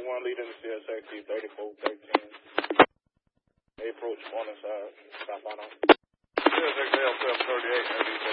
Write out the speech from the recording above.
1 leading the CSXT 3413. They approach morning side. Stop on. CSXL 738,